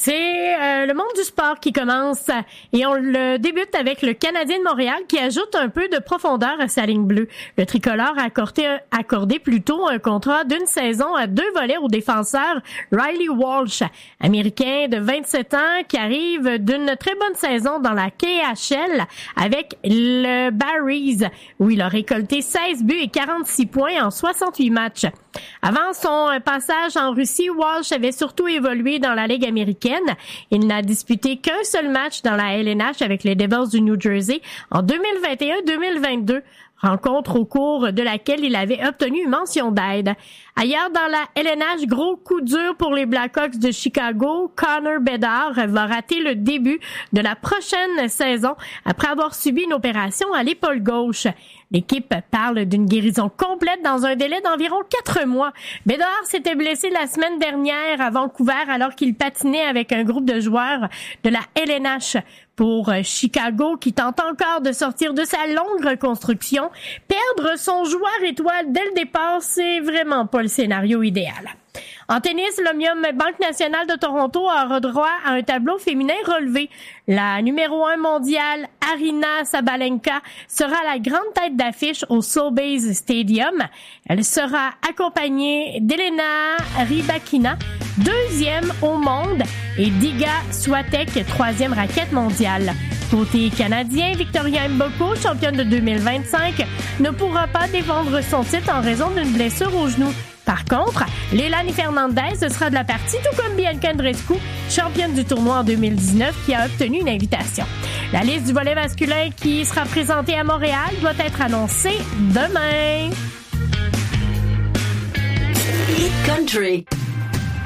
C'est le monde du sport qui commence et on le débute avec le Canadien de Montréal qui ajoute un peu de profondeur à sa ligne bleue. Le tricolore a accordé plutôt un contrat d'une saison à 2 volets au défenseur Riley Walsh, américain de 27 ans qui arrive d'une très bonne saison dans la KHL avec le Barries où il a récolté 16 buts et 46 points en 68 matchs. Avant son passage en Russie, Walsh avait surtout évolué dans la Ligue américaine. Il n'a disputé qu'un seul match dans la LNH avec les Devils du New Jersey en 2021-2022. Rencontre au cours de laquelle il avait obtenu une mention d'aide. Ailleurs dans la LNH, gros coup dur pour les Blackhawks de Chicago. Connor Bedard va rater le début de la prochaine saison après avoir subi une opération à l'épaule gauche. L'équipe parle d'une guérison complète dans un délai d'environ 4 mois. Bedard s'était blessé la semaine dernière à Vancouver alors qu'il patinait avec un groupe de joueurs de la LNH. Pour Chicago, qui tente encore de sortir de sa longue reconstruction, perdre son joueur étoile dès le départ, c'est vraiment pas le scénario idéal. En tennis, l'Omnium Banque Nationale de Toronto aura droit à un tableau féminin relevé. La numéro 1 mondiale, Aryna Sabalenka, sera la grande tête d'affiche au SoBase Stadium. Elle sera accompagnée d'Elena Rybakina, 2e au monde, et d'Iga Swiatek, 3e raquette mondiale. Côté canadien, Victoria Mboko, championne de 2025, ne pourra pas défendre son titre en raison d'une blessure au genou. Par contre, Leilani Fernandez sera de la partie, tout comme Bianca Andreescu, championne du tournoi en 2019, qui a obtenu une invitation. La liste du volley masculin qui sera présentée à Montréal doit être annoncée demain. Hit Country.